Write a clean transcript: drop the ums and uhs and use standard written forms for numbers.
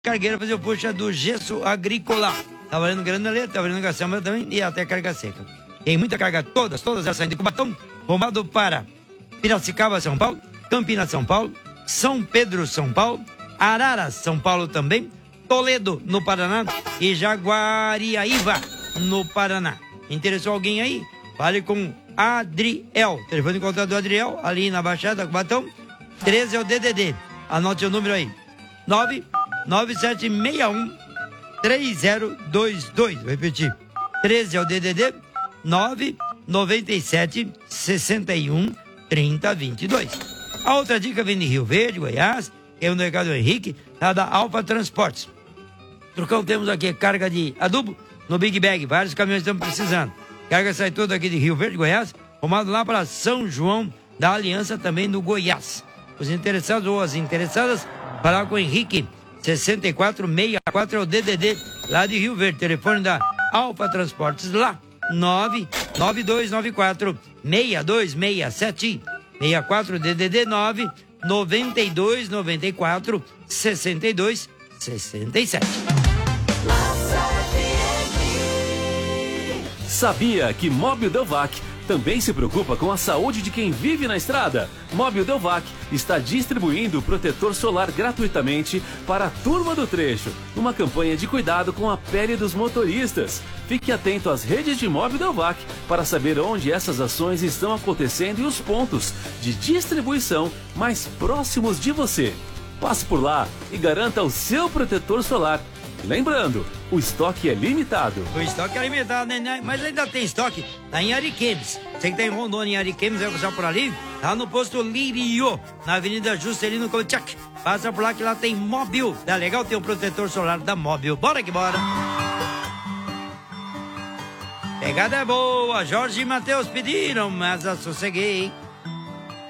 cargueira fazer o puxa do gesso agrícola. Tá valendo grana ali, tá valendo gastão também e até carga seca. Tem muita carga, todas elas saindo de Cubatão, rumado para Piracicaba, São Paulo, Campinas, São Paulo, São Pedro, São Paulo, Araras, São Paulo também, Toledo, no Paraná e Jaguariaíva, no Paraná. Interessou alguém aí? Fale com Adriel. Telefone de contato do Adriel, ali na Baixada, Cubatão. 13 é o DDD. Anote o número aí. 99761 3022. Vou repetir. 13 é o DDD. 997 61 3022. A outra dica vem de Rio Verde, Goiás, que é o mercado Henrique, tá da Alfa Transportes. Trucão, temos aqui carga de adubo no Big Bag. Vários caminhões estão precisando. Carga sai toda aqui de Rio Verde, Goiás, rumado lá para São João da Aliança, também no Goiás. Os interessados ou as interessadas, falar com o Henrique, 6464 é o DDD, lá de Rio Verde. Telefone da Alfa Transportes lá, 99294 6267 64 DDD 9 9294 62 67. Sabia que Móbil Delvac também se preocupa com a saúde de quem vive na estrada? Móbil Delvac está distribuindo o protetor solar gratuitamente para a turma do trecho, numa campanha de cuidado com a pele dos motoristas. Fique atento às redes de Móbil Delvac para saber onde essas ações estão acontecendo e os pontos de distribuição mais próximos de você. Passe por lá e garanta o seu protetor solar. Lembrando, o estoque é limitado. O estoque é limitado, né? Mas ainda tem estoque lá em Ariquemes. Você que tá em Rondônia, em Ariquemes, vai passar por ali, tá no posto Lirio, na Avenida Juscelino Kubitschek. Passa por lá que lá tem Móbil. Tá legal? Tem um protetor solar da Móbil. Bora que bora. Pegada é boa. Jorge e Matheus pediram, mas assosseguei.